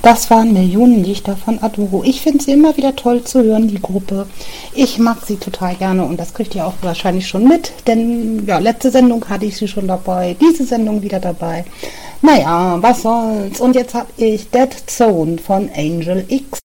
Das waren Millionenlichter von Adoro. Ich finde sie immer wieder toll zu hören, die Gruppe. Ich mag sie total gerne und das kriegt ihr auch wahrscheinlich schon mit, denn ja, letzte Sendung hatte ich sie schon dabei, diese Sendung wieder dabei. Naja, was soll's. Und jetzt habe ich Dead Zone von Angel X.